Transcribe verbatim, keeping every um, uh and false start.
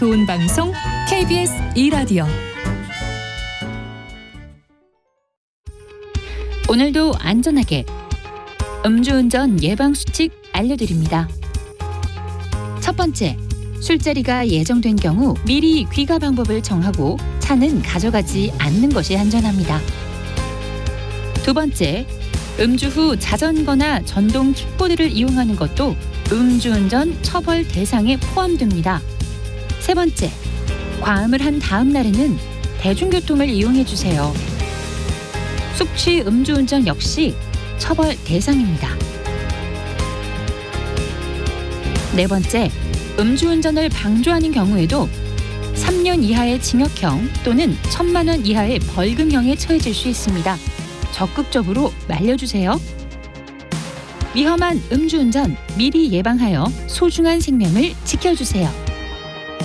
좋은 방송 케이비에스 이 라디오. 오늘도 안전하게 음주운전 예방수칙 알려드립니다. 첫 번째, 술자리가 예정된 경우 미리 귀가 방법을 정하고 차는 가져가지 않는 것이 안전합니다. 두 번째, 음주 후 자전거나 전동 킥보드를 이용하는 것도 음주운전 처벌 대상에 포함됩니다. 세 번째, 과음을 한 다음 날에는 대중교통을 이용해 주세요. 숙취 음주운전 역시 처벌 대상입니다. 네 번째, 음주운전을 방조하는 경우에도 삼 년 이하의 징역형 또는 천만 원 이하의 벌금형에 처해질 수 있습니다. 적극적으로 말려주세요. 위험한 음주운전 미리 예방하여 소중한 생명을 지켜주세요.